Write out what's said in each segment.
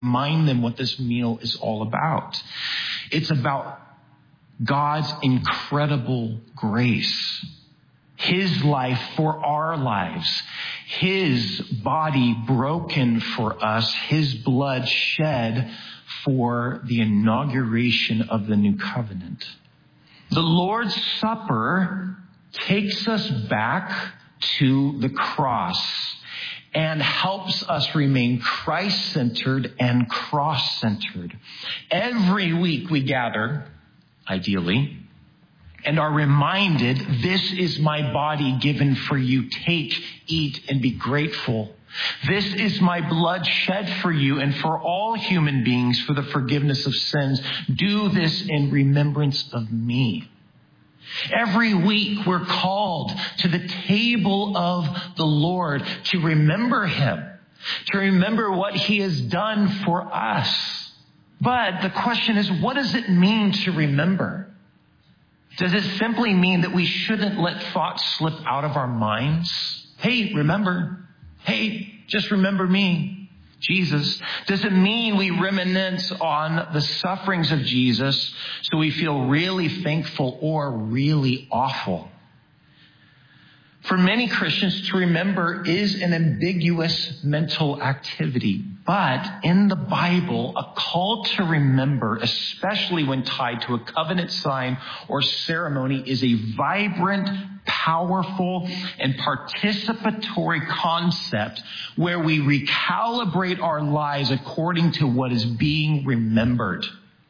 remind them what this meal is all about. It's about God's incredible grace, his life for our lives, his body broken for us, his blood shed for the inauguration of the new covenant. The Lord's Supper takes us back to the cross and helps us remain Christ-centered and cross-centered. Every week we gather, ideally, and are reminded, this is my body given for you. Take, eat, and be grateful. This is my blood shed for you and for all human beings for the forgiveness of sins. Do this in remembrance of me. Every week we're called to the table of the Lord to remember him, to remember what he has done for us. But the question is, what does it mean to remember? Does it simply mean that we shouldn't let thoughts slip out of our minds? Hey, remember. Hey, just remember me. Jesus. Does it mean we reminisce on the sufferings of Jesus so we feel really thankful or really awful? For many Christians, to remember is an ambiguous mental activity. But in the Bible, a call to remember, especially when tied to a covenant sign or ceremony, is a vibrant, powerful, and participatory concept where we recalibrate our lives according to what is being remembered.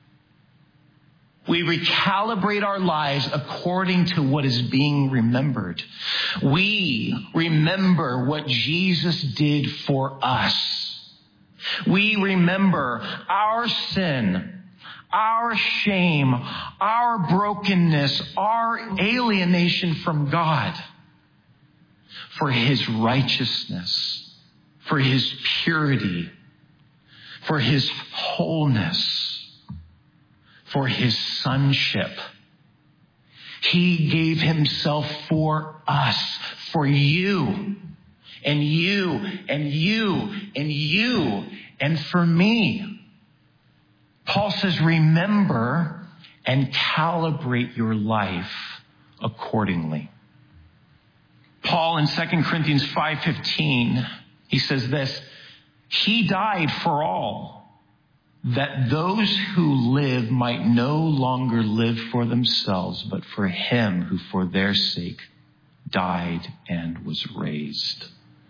We recalibrate our lives according to what is being remembered. We remember what Jesus did for us. We remember our sin, our shame, our brokenness, our alienation from God, for his righteousness, for his purity, for his wholeness, for his sonship. He gave himself for us, for you, and you, and you, and you, and for me. Paul says, remember and calibrate your life accordingly. Paul in 2 Corinthians 5:15, he says this, he died for all, that those who live might no longer live for themselves, but for him who for their sake died and was raised.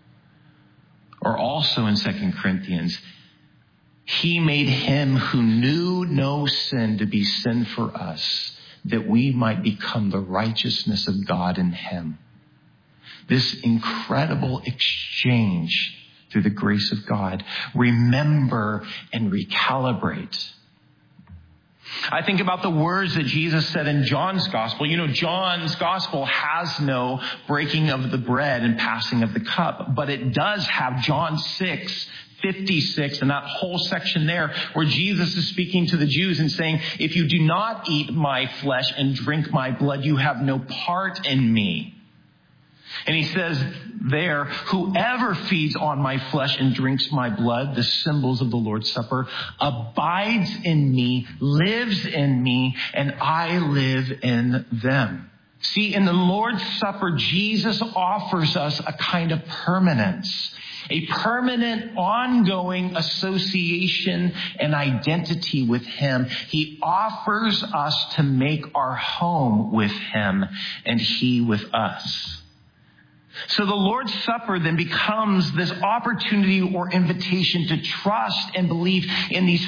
Or also in 2 Corinthians, he made him who knew no sin to be sin for us, that we might become the righteousness of God in him. This incredible exchange through the grace of God. Remember and recalibrate. I think about the words that Jesus said in John's gospel. You know, John's gospel has no breaking of the bread and passing of the cup, but it does have John 6:56 and that whole section there where Jesus is speaking to the Jews and saying, if you do not eat my flesh and drink my blood, you have no part in me. And he says there, whoever feeds on my flesh and drinks my blood, the symbols of the Lord's Supper, abides in me, lives in me, and I live in them. See, in the Lord's Supper, Jesus offers us a kind of permanence, a permanent, ongoing association and identity with him. He offers us to make our home with him and he with us. So the Lord's Supper then becomes this opportunity or invitation to trust and believe in this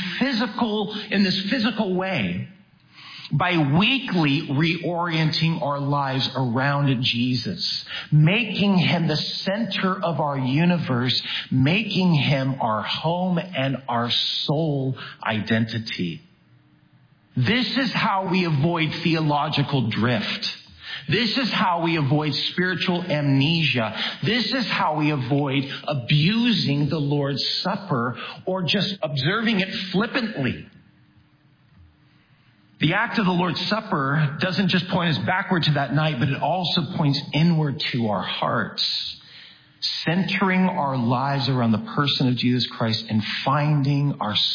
physical way by weekly reorienting our lives around Jesus, making him the center of our universe, making him our home and our sole identity. This is how we avoid theological drift. This is how we avoid spiritual amnesia. This is how we avoid abusing the Lord's Supper or just observing it flippantly. The act of the Lord's Supper doesn't just point us backward to that night, but it also points inward to our hearts. centering our lives around the person of Jesus Christ and finding our